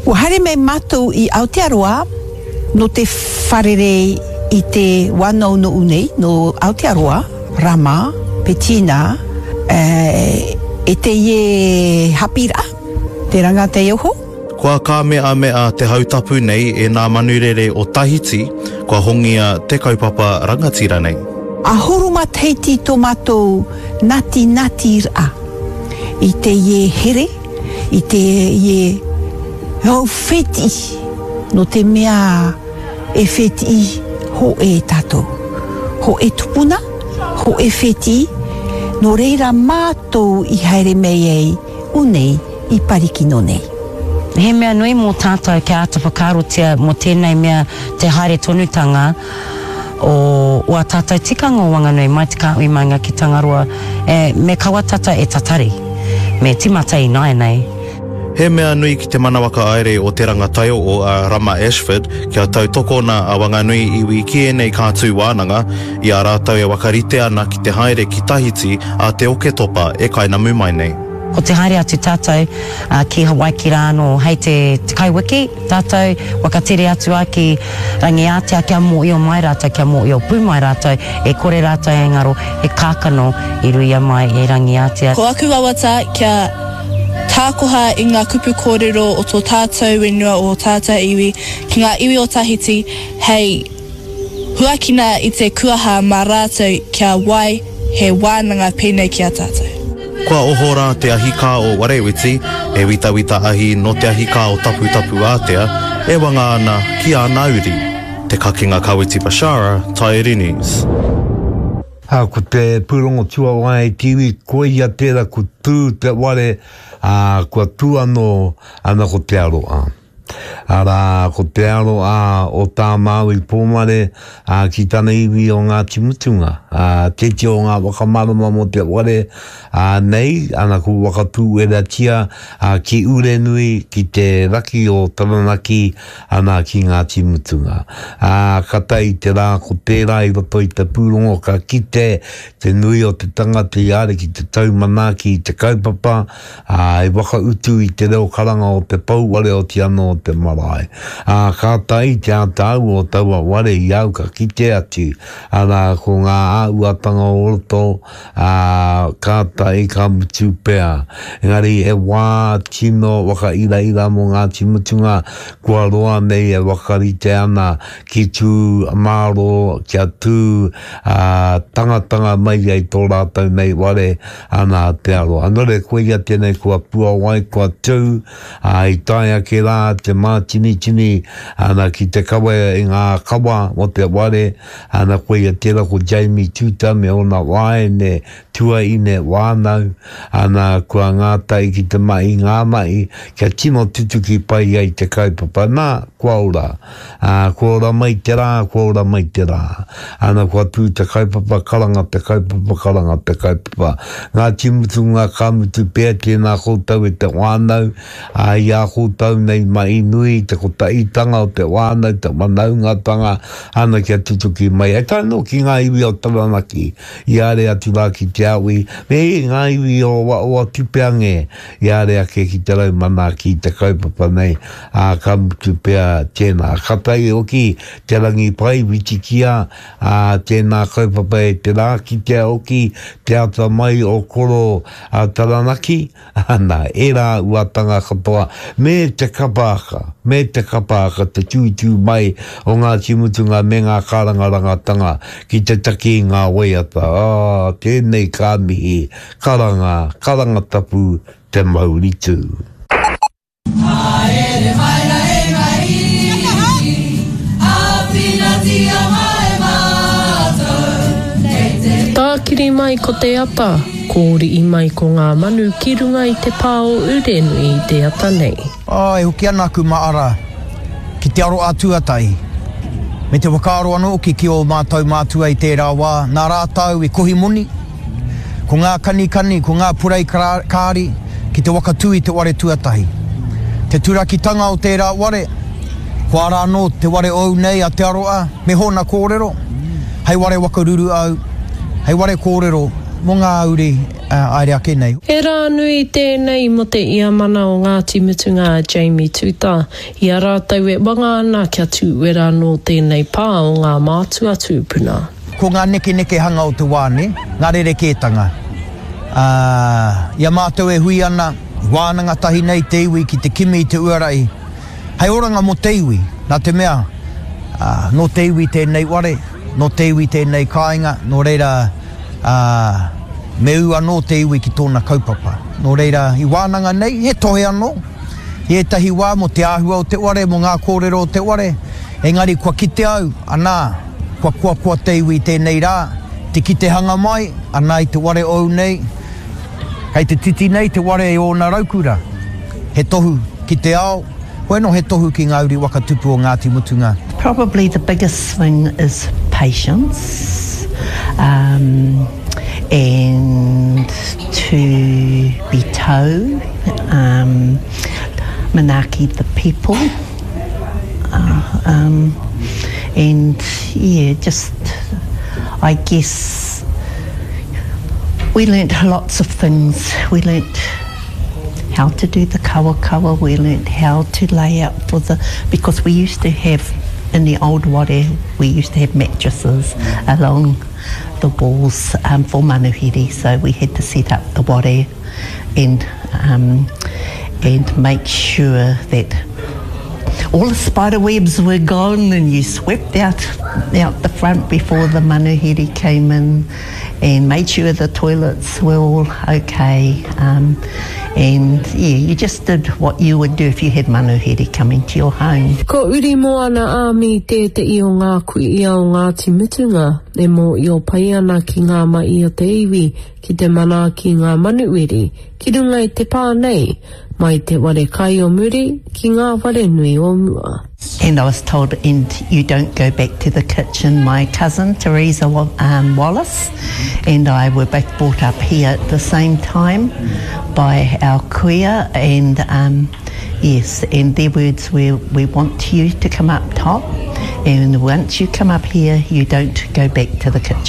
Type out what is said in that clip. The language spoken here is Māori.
Ua haere mai mātou I Aotearoa, no te wharere I te wānau no unei, no Aotearoa, Rama, Petina, e te ie hapira, te rangata Ioho. Kua ka mea te hautapu nei e nā manurere o Tahiti, kua hongia te kaupapa rangatira nei. A horuma teiti tō mātou nati ra. I te ie here, I te ie wheti, no te mea e wheti ho e tātou. Ho e tupuna, ho e wheti, no reira mātou I haere mei ei, unei I parikino nei. He mea nui mō tātou ke ata whakarotia mō tēnei mea te haere tonutanga o a tātou tikanga o Wanganui mai te kāui maunga ki Tangaroa me kawatata e tatari me timata I nai nei. He mea nui ki te manawaka aere o te rangataio o Rama Ashford kia tau tokona a Wanganui iwi ki enei kātū wānanga I a rātau e wakarite ana ki te haere ki Tahiti a te oke topa e kaina mumai nei. Ko te haere atu tātou ki Hawaii ki rāno hei te kaiwiki tātou wakatere atu a ki rangi Aotea kia mō I o mai rātou kia mō I o pū mai rātou e kore rātou e ngaro e kākano I ruia mai e rangi Aotea. Ko aku awata kia tākoha I ngā kupu kōrero o tō tātou wenua o tātou iwi ki ngā iwi o Tahiti hei huakina I te kuaha mā rātou kia wai he wānanga pēnei ki a tātou. Kua ohora te ahika o Warewiti, e wita ahi no te ahika o Tapu Atea, e wanga ana ki a Nauri, te kakinga Kawiti Bashara, Tairi News. Ko te pūrongo tua wai tiwi, koe ia tēra ko tū te ware, kua tū ana ko te aroa. Ara ko te aroa o tā māu I pōmare ki tāna iwi o ngā timutunga. Te o ngā wakamarama mo te ware nei, ana ko wakatū e ratia ki Urenui ki te raki o Taranaki ana ki ngā timutunga. Katai te rā ko tērā I roto I te pūrongo ka kite te nui o te tangata I are ki te taumanaki I te kaupapa e wakautu I te reo karanga o te pauware o te ano o te marae. Kātai te ātau o taua ware I au ka kite atu. Ara ko ngā auatanga o roto kātai ka mutu pēa. Engari e wā tino waka ira mo ngā timutunga kua roa nei e wakarite ana ki tū māro kia tū tangatanga mai ai tō rātau nei ware ana te aro. Anore koe ia tēnei kua pua wai kua tū I taia ke rā te mā tini ana ki te kawa I ngā kawa o te ware ana koe ia tēra ko Jamie Tuta me ona wae ne tua I ne wānau ana kua ngātai ki te mai ngā mai kia tino tutu ki pai ai te kaupapa nā kua ora mai te rā ana kua tū te kaupapa karanga te kaupapa ngā timutu ngā kamutu pēr tēnā koutou e te wānau I a koutou nei mai nui te kotaitanga o te wānau te manaungatanga ana kia tutuki mai e tano ki ngā iwi o Taranaki I are atu rā ki te awi me ngā iwi o tupeange I are ake ki te rau mana ki te kaupapa nei kamutu pēr tēnā katai oki te rangi pai witikia tēnā kaupapa e te rā ki te oki te ata mai o koro Taranaki ana e rā uatanga katoa me te kapaka te tūtū mai o ngā timutunga me ngā karangarangatanga ki te taki ngā waiata tēnei ka mihi karanga tapu te mauritu. Tākiri mai ko te ata, kōri I mai ko ngā manu ki runga I te pāo Urenui I te ata nei. E hoki ana ku maara ki te aro atuatai. Me te wakaaro anō ki o mātou mātua I tērā wā, nā rātau I kohi muni, ko ngā kani, ko ngā purei kāri, ki te wakatū I te ware tuatahi. Te turakitanga o tērā ware, ko ara anō te ware au nei a te aroa, me hona kōrero, hei ware wakaruru au, hei ware kōrero, mo ngā uri aere ake nei. E rā nui tēnei mo te ia mana o Ngāti Mutunga Jamie Tuta. Ia rātau e wanga ana kia tūwera no tēnei pā o ngā mātua tūpuna. Ko ngā neke hanga o te wāne, ngā rerekētanga. Ia mātou e hui ana, wānanga tahi nei te iwi ki te kimi i te uarai. Hei oranga mo te iwi, nā te mea, no te iwi tēnei ware, no te iwi tēnei kāinga, no reira me ua no te iwi ki tōna kaupapa. No reira, i wānanga nei, he tohe anō. He tahi wā mo te āhua o te ware, mo ngā kōrero o te ware. Engari, kua kite au, anā, kua te iwi tēnei rā, te kite hanga mai, anā i te ware au nei. Kei te titi nei, te ware e o nā raukura. He tohu ki te ao, koe no he tohu ki ngā uri wakatupu o Ngāti Mutunga. Probably the biggest thing is patience. And to be tau, manaki the people, and yeah, just I guess we learnt lots of things. We learnt how to do the kawa, we learnt how to lay out for because we used to have, in the old ware, we used to have mattresses along the walls for manuhiri, so we had to set up the ware and make sure that all the spider webs were gone, and you swept out the front before the manuhiri came in and made sure the toilets were all okay. And yeah, you just did what you would do if you had manuhiri coming to your home. Ko uri moana āmi te i o ngā kui ia o Ngāti Mutunga, e mo i o pai ana ki ngā mai o te iwi, ki te mana ki ngā manuiri, ki runga i te pā nei, mai te ware kai o muri, ki ngā ware nui o mua. And I was told, and you don't go back to the kitchen. My cousin, Teresa Wallace, and I were both brought up here at the same time by our kuia, and yes, and their words were, we want you to come up top, and once you come up here, you don't go back to the kitchen.